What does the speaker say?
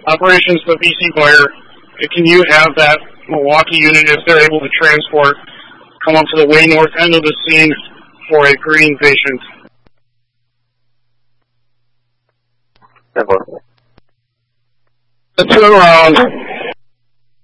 Operations to BC Fire, can you have that Milwaukee unit, if they're able to transport, come up to the way north end of the scene for a green patient? The turnaround